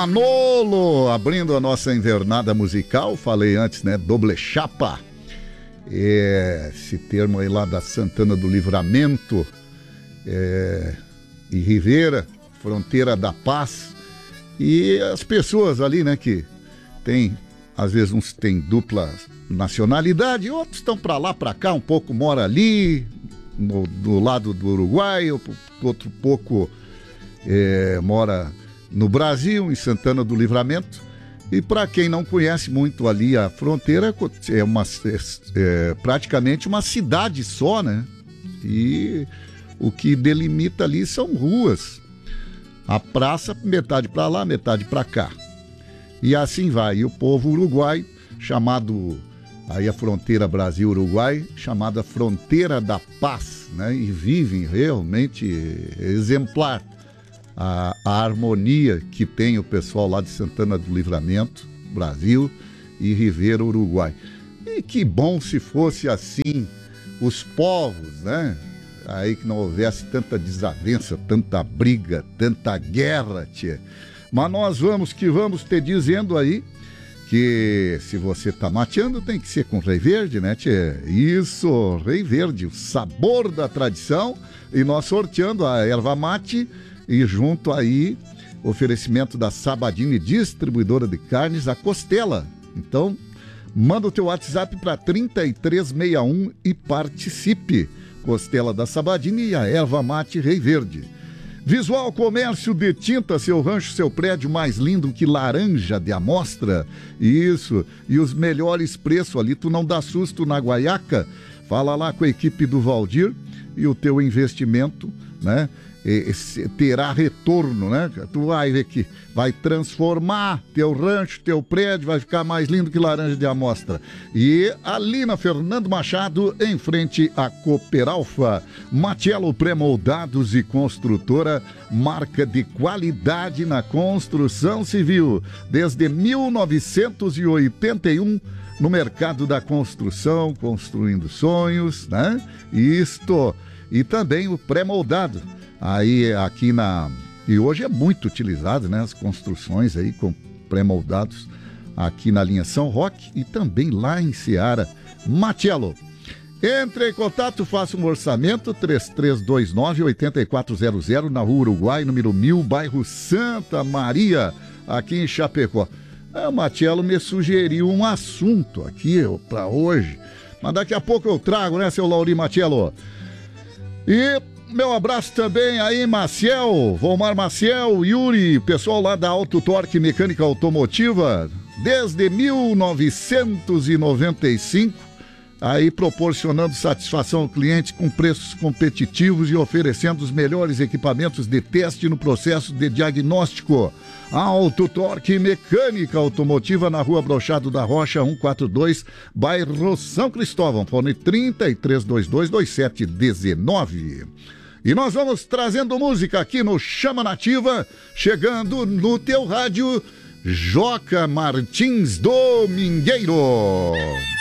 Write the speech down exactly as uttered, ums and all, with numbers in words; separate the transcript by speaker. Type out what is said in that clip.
Speaker 1: Manolo, abrindo a nossa invernada musical, falei antes, né, doble chapa, é, esse termo aí lá da Santana do Livramento, é, e Rivera, fronteira da paz, e as pessoas ali, né, que tem, às vezes uns têm dupla nacionalidade, outros estão pra lá, pra cá, um pouco mora ali, no, do lado do Uruguai, outro pouco é, mora no Brasil, em Santana do Livramento. E para quem não conhece muito ali a fronteira, é, uma, é praticamente uma cidade só, né? E o que delimita ali são ruas. A praça, metade para lá, metade para cá. E assim vai. E o povo uruguai, chamado, aí a fronteira Brasil-Uruguai, chamada Fronteira da Paz, né? E vivem realmente exemplar. A, a harmonia que tem o pessoal lá de Santana do Livramento, Brasil, e Rivera, Uruguai. E que bom se fosse assim os povos, né? Aí que não houvesse tanta desavença, tanta briga, tanta guerra, tia. Mas nós vamos que vamos te dizendo aí que se você tá mateando tem que ser com Rei Verde, né, tia? Isso, Rei Verde, o sabor da tradição. E nós sorteando a erva mate. E junto aí, oferecimento da Sabadini, distribuidora de carnes, a Costela. Então, manda o teu WhatsApp para trinta e três sessenta e um e participe. Costela da Sabadini e a erva mate Rei Verde. Visual Comércio de Tinta, seu rancho, seu prédio mais lindo que laranja de amostra. Isso, e os melhores preços ali, tu não dá susto na guaiaca. Fala lá com a equipe do Valdir e o teu investimento, né? Terá retorno, né? Tu vai ver que vai transformar teu rancho, teu prédio, vai ficar mais lindo que laranja de amostra. E ali na Fernando Machado, em frente à Cooperalfa, Matiello Pré-Moldados e Construtora, marca de qualidade na construção civil, desde mil novecentos e oitenta e um, no mercado da construção, construindo sonhos, né? Isto, e também o pré-moldado. Aí aqui na... E hoje é muito utilizado, né? As construções aí com pré-moldados aqui na linha São Roque e também lá em Seara. Matiello. Entre em contato, faça um orçamento, três três dois nove, oito quatro zero zero, na Rua Uruguai, número mil, bairro Santa Maria, aqui em Chapecó. É, o Matiello me sugeriu um assunto aqui para hoje, mas daqui a pouco eu trago, né, seu Lauri Matiello? E... meu abraço também aí, Maciel, Volmar Maciel, Yuri, pessoal lá da Auto Torque Mecânica Automotiva, desde mil novecentos e noventa e cinco, aí proporcionando satisfação ao cliente com preços competitivos e oferecendo os melhores equipamentos de teste no processo de diagnóstico. Auto Torque Mecânica Automotiva, na Rua Brochado da Rocha, cento e quarenta e dois, bairro São Cristóvão, fone trinta e três vinte e dois, vinte e sete dezenove. E nós vamos trazendo música aqui no Chama Nativa, chegando no teu rádio, Joca Martins Domingueiro.